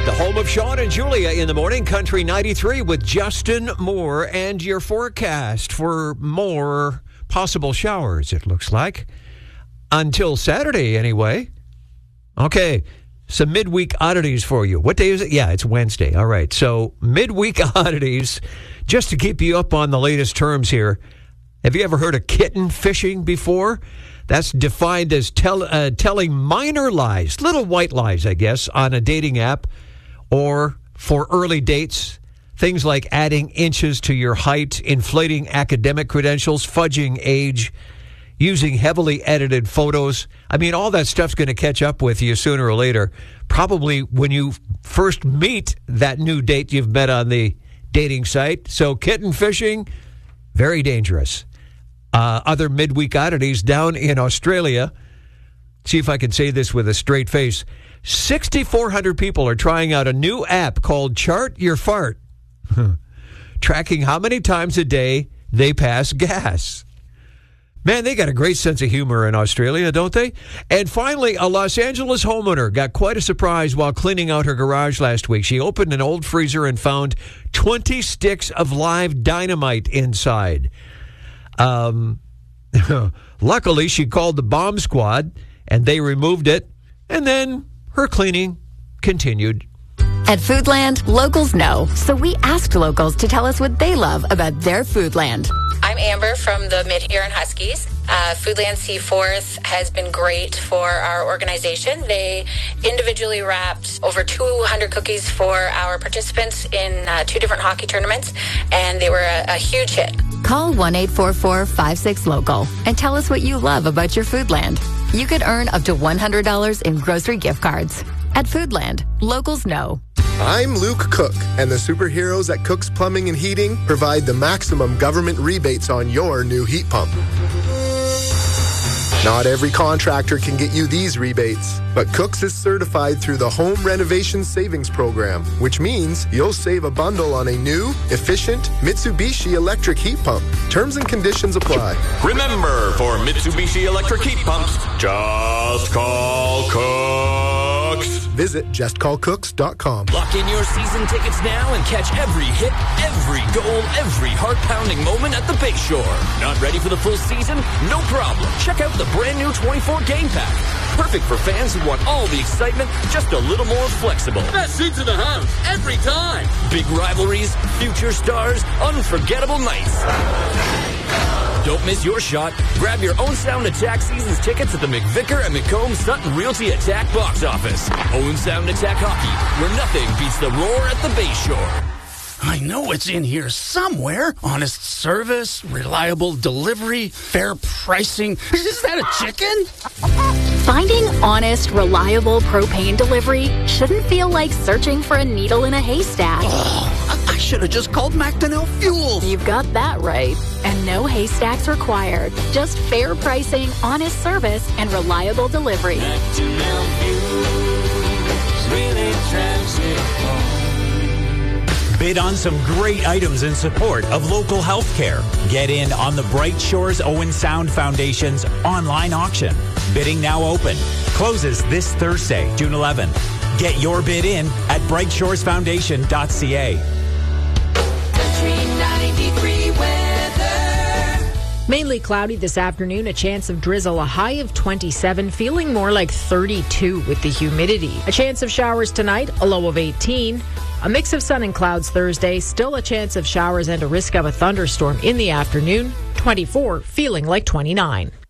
The home of Sean and Julia in the morning, Country 93 with Justin Moore, and your forecast for more possible showers, it looks like. Until Saturday, anyway. Okay, some midweek oddities for you. What day is it? Yeah, it's Wednesday. All right, so midweek oddities, just to keep you up on the latest terms here. Have you ever heard of kitten fishing before? That's defined as telling minor lies, little white lies, I guess, on a dating app or for early dates. Things like adding inches to your height, inflating academic credentials, fudging age, using heavily edited photos. I mean, all that stuff's going to catch up with you sooner or later. Probably when you first meet that new date you've met on the dating site. So kitten fishing, very dangerous. Other midweek oddities down in Australia. See if I can say this with a straight face. 6,400 people are trying out a new app called Chart Your Fart, tracking how many times a day they pass gas. Man, they got a great sense of humor in Australia, don't they? And finally, a Los Angeles homeowner got quite a surprise while cleaning out her garage last week. She opened an old freezer and found 20 sticks of live dynamite inside. Luckily, she called the bomb squad, and they removed it, and then her cleaning continued. At Foodland, locals know, so we asked locals to tell us what they love about their Foodland. I'm Amber from the Mid-Huron Huskies. Foodland Seaforth has been great for our organization. They individually wrapped over 200 cookies for our participants in 2 different hockey tournaments, and they were a huge hit. Call 1-844-56-LOCAL and tell us what you love about your Foodland. You could earn up to $100 in grocery gift cards. At Foodland, locals know. I'm Luke Cook, and the superheroes at Cook's Plumbing and Heating provide the maximum government rebates on your new heat pump. Not every contractor can get you these rebates, but Cook's is certified through the Home Renovation Savings Program, which means you'll save a bundle on a new, efficient Mitsubishi electric heat pump. Terms and conditions apply. Remember, for Mitsubishi electric heat pumps, just call Cook's. Visit justcallcooks.com. Lock in your season tickets now and catch every hit, every goal, every heart-pounding moment at the Bayshore. Not ready for the full season? No problem. Check out the brand new 24 game pack. Perfect for fans who want all the excitement, just a little more flexible. Best seats in the house, every time. Big rivalries, future stars, unforgettable nights. Don't miss your shot. Grab your Owen Sound Attack season's tickets at the McVicker and McComb Sutton Realty Attack box office. Owen Sound Attack Hockey, where nothing beats the roar at the Bayshore. I know it's in here somewhere. Honest service, reliable delivery, fair pricing. Is that a chicken? Finding honest, reliable propane delivery shouldn't feel like searching for a needle in a haystack. Oh, I should have just called McDonnell Fuels. You've got that right. And no haystacks required. Just fair pricing, honest service, and reliable delivery. McDonnell Fuels really drives it home. Bid on some great items in support of local health care. Get in on the Bright Shores Owen Sound Foundation's online auction. Bidding now open. Closes this Thursday, June 11th. Get your bid in at brightshoresfoundation.ca. Country 93 weather. Mainly cloudy this afternoon, a chance of drizzle, a high of 27, feeling more like 32 with the humidity. A chance of showers tonight, a low of 18. A mix of sun and clouds Thursday, still a chance of showers and a risk of a thunderstorm in the afternoon, 24, feeling like 29.